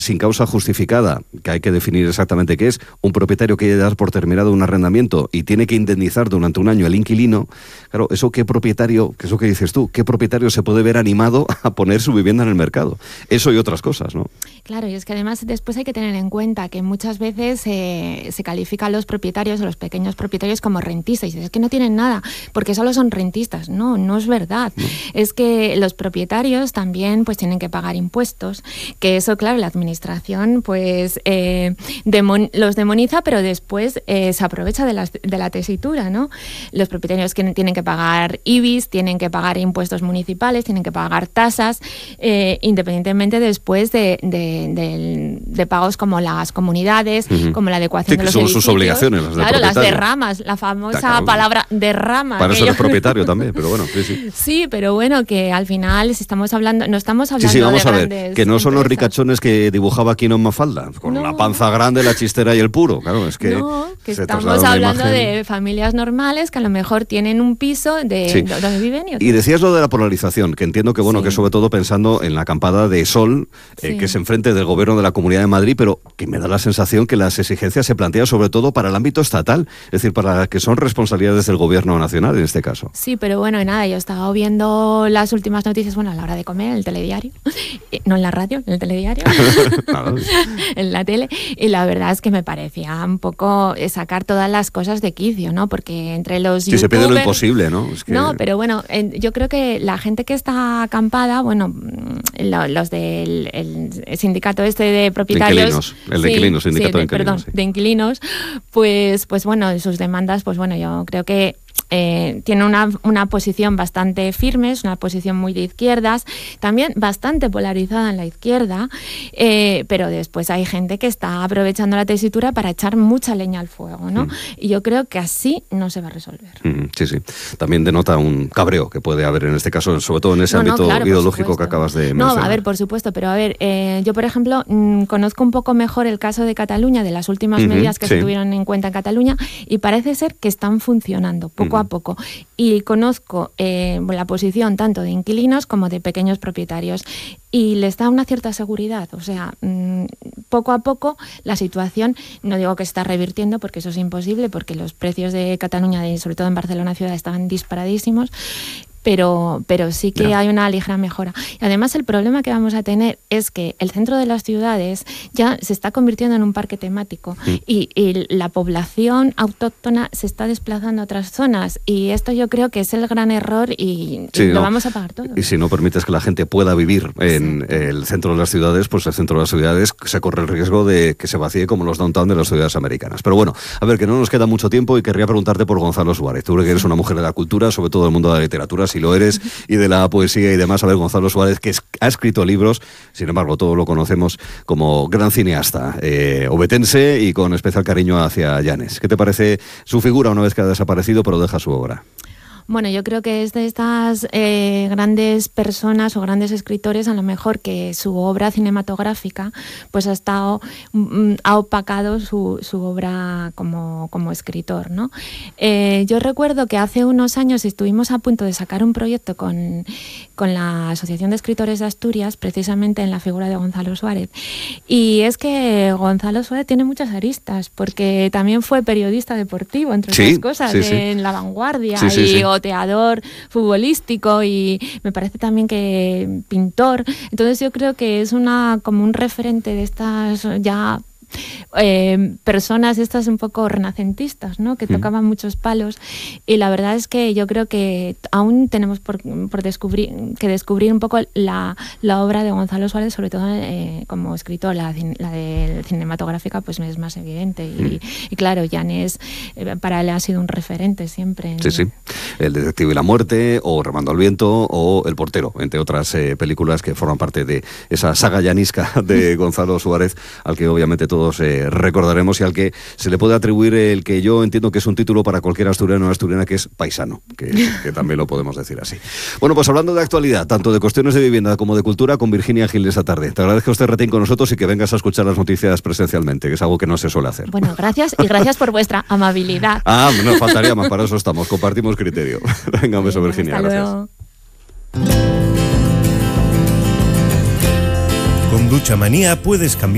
sin causa justificada, que hay que definir exactamente qué es, un propietario quiere dar por terminado un arrendamiento y tiene que indemnizar durante un año al inquilino, claro, eso qué propietario, que es lo que dices tú, qué propietario se puede ver animado a poner su vivienda en el mercado. Eso y otras cosas, ¿no? Claro, y es que además después hay que tener en cuenta que muchas veces se califican a los propietarios o los pequeños propietarios como rentistas, y es que no tienen nada, porque solo son rentistas. No es verdad. No. Es que los propietarios también pues tienen que pagar impuestos, que eso, claro, la administración pues los demoniza, pero después se aprovecha de la tesitura, ¿no? Los propietarios tienen que pagar IBIs, tienen que pagar impuestos municipales, tienen que pagar tasas, independientemente después de pagos como las comunidades, como la adecuación de los edificios. Son sus obligaciones, las claro, las derramas, la famosa palabra derrama. Para eso eres propietario también, pero bueno, sí. Sí, pero bueno, que al final si estamos hablando, no estamos hablando sí, vamos de a ver, que no son los ricachones que dibujaba Quino en Mafalda, con la panza grande, la chistera y el puro, claro, es que... No, que estamos hablando de familias normales que a lo mejor tienen un piso donde viven y otros. Y decías lo de la polarización, que entiendo que bueno, que sobre todo pensando en la acampada de Sol, que es enfrente del gobierno de la Comunidad de Madrid, pero que me da la sensación que las exigencias se plantean sobre todo para el ámbito estatal, es decir, para que son responsabilidades del gobierno nacional en este caso. Sí, pero bueno, y nada, yo estaba viendo las últimas noticias, bueno, a la hora de comer, en el telediario, no en la radio, en el telediario, en la tele, y la verdad es que me parecía un poco sacar todas las cosas de quicio, ¿no? Porque entre los youtubers... Sí, se pide lo imposible, ¿no? Es que... No, pero bueno, yo creo que la gente que está acampada, bueno, los del el sindicato de propietarios... De inquilinos, sindicato de inquilinos. Perdón, de inquilinos, pues bueno, sus demandas, pues bueno, yo creo que tiene una posición bastante firme, es una posición muy de izquierdas, también bastante polarizada en la izquierda, pero después hay gente que está aprovechando la tesitura para echar mucha leña al fuego, ¿no? Y yo creo que así no se va a resolver. Sí. También denota un cabreo que puede haber en este caso, sobre todo en ese ámbito ideológico que acabas de mencionar. No, a ver, por supuesto, pero a ver, yo por ejemplo conozco un poco mejor el caso de Cataluña, de las últimas medidas que se tuvieron en cuenta en Cataluña, y parece ser que están funcionando poco a poco. Y conozco la posición tanto de inquilinos como de pequeños propietarios y les da una cierta seguridad. O sea, poco a poco la situación, no digo que se está revirtiendo porque eso es imposible, porque los precios de Cataluña, sobre todo en Barcelona ciudad, estaban disparadísimos. Pero sí que hay una ligera mejora. Y además el problema que vamos a tener es que el centro de las ciudades ya se está convirtiendo en un parque temático y la población autóctona se está desplazando a otras zonas, y esto yo creo que es el gran error y lo vamos a pagar todos. Y si no permites que la gente pueda vivir en el centro de las ciudades, pues el centro de las ciudades se corre el riesgo de que se vacíe como los downtown de las ciudades americanas. Pero bueno, a ver, que no nos queda mucho tiempo y querría preguntarte por Gonzalo Suárez. Tú que eres una mujer de la cultura, sobre todo del mundo de la literatura, si lo eres, y de la poesía y demás. A ver, Gonzalo Suárez, que ha escrito libros, sin embargo, todos lo conocemos como gran cineasta, obetense y con especial cariño hacia Llanes. ¿Qué te parece su figura una vez que ha desaparecido, pero deja su obra? Bueno, yo creo que es de estas grandes personas o grandes escritores, a lo mejor que su obra cinematográfica pues ha opacado su obra como escritor, ¿no? Yo recuerdo que hace unos años estuvimos a punto de sacar un proyecto con la Asociación de Escritores de Asturias, precisamente en la figura de Gonzalo Suárez. Y es que Gonzalo Suárez tiene muchas aristas, porque también fue periodista deportivo, entre otras cosas, en La Vanguardia, oteador futbolístico, y me parece también que pintor. Entonces yo creo que es como un referente de estas ya personas estas un poco renacentistas, ¿no? Que tocaban muchos palos, y la verdad es que yo creo que aún tenemos por descubrir un poco la obra de Gonzalo Suárez, sobre todo como escritor. La de cinematográfica pues es más evidente y claro, Llanes para él ha sido un referente siempre. Sí. El detective y la muerte, o Remando al viento, o El portero, entre otras películas que forman parte de esa saga llanisca de Gonzalo Suárez, al que obviamente todos recordaremos y al que se le puede atribuir el que yo entiendo que es un título para cualquier asturiano o asturiana, que es paisano, que también lo podemos decir así. Bueno, pues hablando de actualidad, tanto de cuestiones de vivienda como de cultura, con Virginia Gil esta tarde. Te agradezco este ratín con nosotros y que vengas a escuchar las noticias presencialmente, que es algo que no se suele hacer. Bueno, gracias, y gracias por vuestra amabilidad. No faltaría más, para eso estamos, compartimos criterio. Venga, un beso, Virginia, hasta gracias. Luego. Con Duchamanía puedes cambiar